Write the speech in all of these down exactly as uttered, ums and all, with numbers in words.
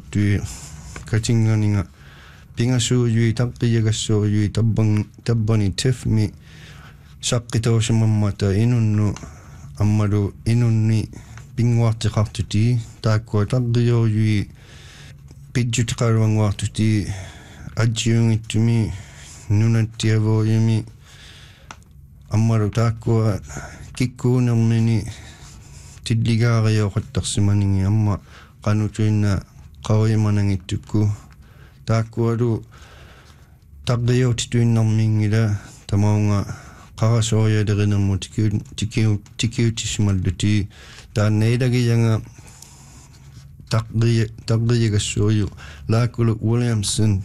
tui katinganinga pingasuujui taqqiyagassuujui tabbang tabbani tifmi saqqitawsimammata inunnu ammalu inunni pingwaartiqartuti taakkua taqqiyoojui pidjutiqaruanguartuti ajjiungittumi nunattiavoyumi ammalu taakkua kikkuunermini tilligaariyoqattarsimaningi amma qanutuinna qawimanangittukku taakkualu taqqiyootituinnarmingila tamaunga qarasorialerinermu tikiu tikiu tikiutissumalluti taanneilagiyanga taqqiya taqqiyagassuuyu laakulu Williamson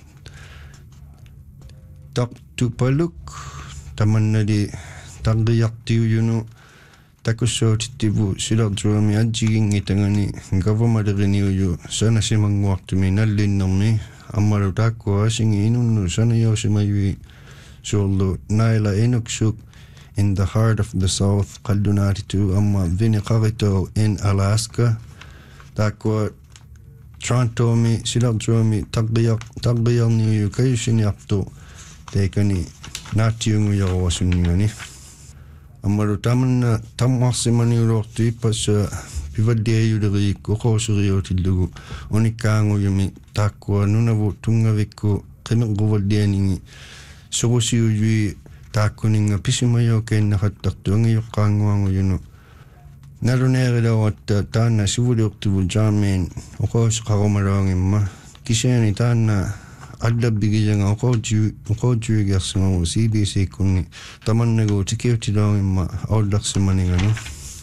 taqtupaluk tamannali taqqiyartiuyunu takussuutittivu silertuami ajjigingitangani gavamaleriniuyu sanasimanguartumi nallinnermi ammalu taakkua asingi inunnu sanayoosimayui suullu naila inuksuk in the heart of the south qallunaatitu amma viniqarito in Alaska taakkua Torontomi silertuami taqqiyar taqqiyarniuyu kayusiniartu teikani naattiunguyaruasunningani ammalu tamanna tammarsimaniulortu ippassa pivalliayuleriikku qooseriutillugu unikkaanguyumi taakkua nunavu tungavikku qimeqquvallianingi surusiujui taakkuninga pisimayo keinnaqattartu angiyoqqaanguanguyunu naluneerilawatta taanna sivuliortuvu jaamin oqoosiqarumaluangimma kisiani taanna allabigiyanga oqoju oqojuigersingaru C B C kunni tamannagu tikiutiloangimma aullarsimaninganu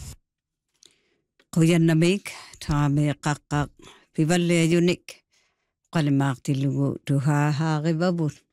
Quyannamik taami qaqqaq pivalliayunik qalimaaqtillugu tuhahaaqivavut